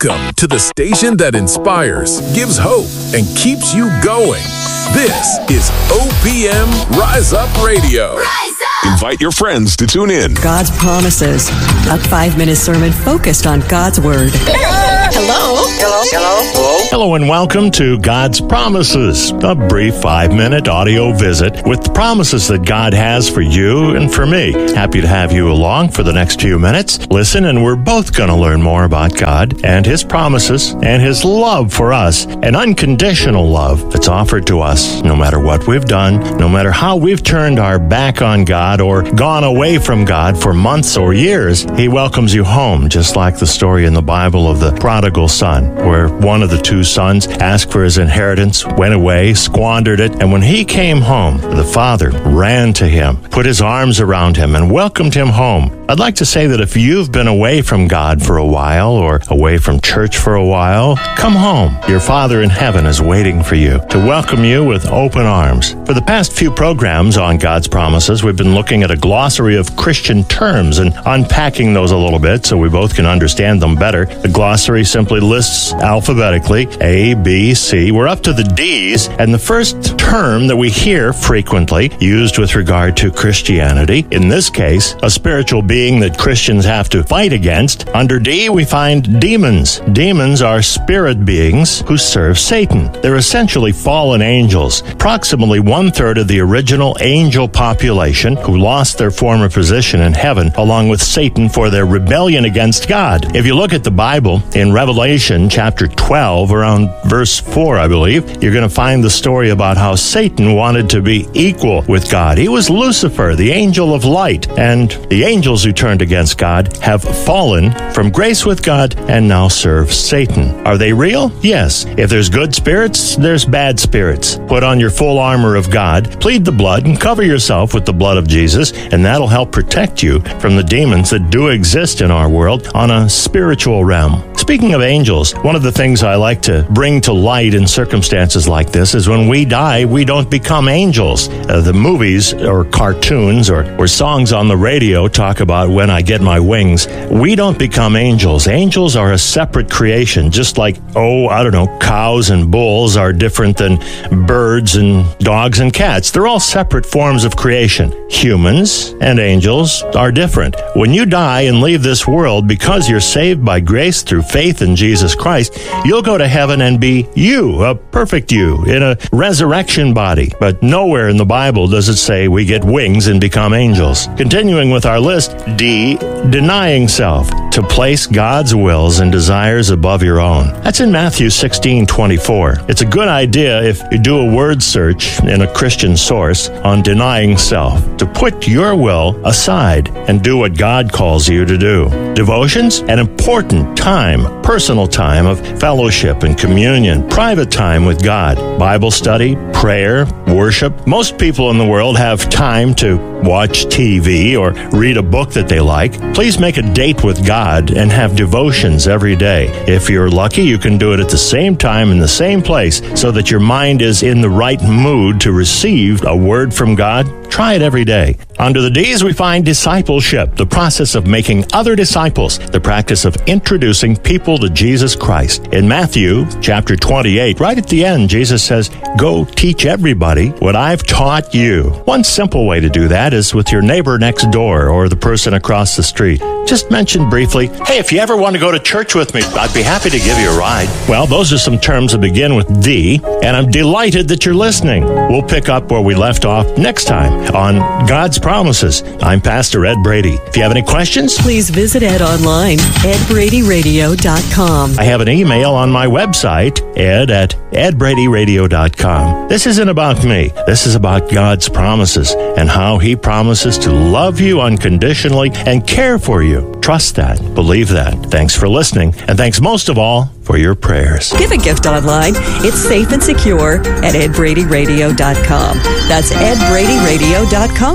Welcome to the station that inspires, gives hope, and keeps you going. This is OPM Rise Up Radio. Rise up! Invite your friends to tune in. God's Promises, a 5-minute sermon focused on God's Word. Hello? Hello and welcome to God's Promises, a brief 5-minute audio visit with the promises that God has for you and for me. Happy to have you along for the next few minutes. Listen, and we're both going to learn more about God and His promises and His love for us, an unconditional love that's offered to us no matter what we've done, no matter how we've turned our back on God or gone away from God for months or years. He welcomes you home, just like the story in the Bible of the prodigal son, where one of the two sons asked for his inheritance, went away, squandered it, and when he came home, the father ran to him, put his arms around him, and welcomed him home. I'd like to say that if you've been away from God for a while or away from church for a while, come home. Your Father in heaven is waiting for you to welcome you with open arms. For the past few programs on God's Promises, we've been looking at a glossary of Christian terms and unpacking those a little bit so we both can understand them better. The glossary simply lists alphabetically A, B, C. We're up to the D's, and the first term that we hear frequently used with regard to Christianity, in this case, a spiritual being that Christians have to fight against. Under D, we find demons. Demons are spirit beings who serve Satan. They're essentially fallen angels, approximately 1/3 of the original angel population who lost their former position in heaven along with Satan for their rebellion against God. If you look at the Bible, in Revelation chapter 12, around verse 4, I believe, you're going to find the story about how Satan wanted to be equal with God. He was Lucifer, the angel of light, and the angels who turned against God have fallen from grace with God and now serve Satan. Are they real? Yes. If there's good spirits, there's bad spirits. Put on your full armor of God, plead the blood, and cover yourself with the blood of Jesus, and that'll help protect you from the demons that do exist in our world on a spiritual realm. Speaking of angels, one of the things I like to bring to light in circumstances like this is when we die, we don't become angels. The movies or cartoons or songs on the radio talk about when I get my wings. We don't become angels. Angels are a separate creation, just like, cows and bulls are different than birds and dogs and cats. They're all separate forms of creation. Humans and angels are different. When you die and leave this world, because you're saved by grace through faith in Jesus Christ, you'll go to heaven and be you, a perfect you, in a resurrection body. But nowhere in the Bible does it say we get wings and become angels. Continuing with our list, D, denying self, to place God's wills and desires above your own. That's in Matthew 16:24. It's a good idea if you do a word search in a Christian source on denying self, to put your will aside and do what God calls you to do. Devotions, an important time, personal time of fellowship and communion, private time with God, Bible study, prayer, worship. Most people in the world have time to watch TV or read a book that they like. Please make a date with God and have devotions every day. If you're lucky, you can do it at the same time in the same place so that your mind is in the right mood to receive a word from God. Try it every day. Under the D's, we find discipleship, the process of making other disciples, the practice of introducing people to Jesus Christ. In Matthew chapter 28, right at the end, Jesus says, "Go teach everybody what I've taught you." One simple way to do that is with your neighbor next door or the person across the street. Just mention briefly, "Hey, if you ever want to go to church with me, I'd be happy to give you a ride." Well, those are some terms that begin with D, and I'm delighted that you're listening. We'll pick up where we left off next time on God's Promises. I'm Pastor Ed Brady. If you have any questions, Please visit Ed online, edbradyradio.com. I have an email on my website, ed@edbradyradio.com. This isn't about me. This is about God's promises and how He promises to love you unconditionally and care for you. Trust that. Believe that. Thanks for listening, and thanks most of all for your prayers. Give a gift online. It's safe and secure at edbradyradio.com. That's edbradyradio.com.